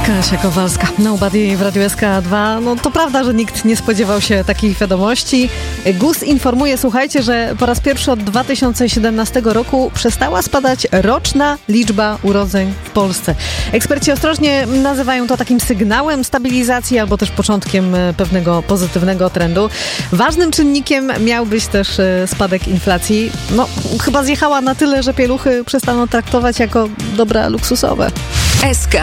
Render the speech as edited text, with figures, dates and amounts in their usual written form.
Kasia Kowalska, Nobody w Radiu SK2. No to prawda, że nikt nie spodziewał się takich wiadomości. GUS informuje, słuchajcie, że po raz pierwszy od 2017 roku przestała spadać roczna liczba urodzeń w Polsce. Eksperci ostrożnie nazywają to takim sygnałem stabilizacji albo też początkiem pewnego pozytywnego trendu. Ważnym czynnikiem miał być też spadek inflacji. No, chyba zjechała na tyle, że pieluchy przestaną traktować jako dobra luksusowe. SK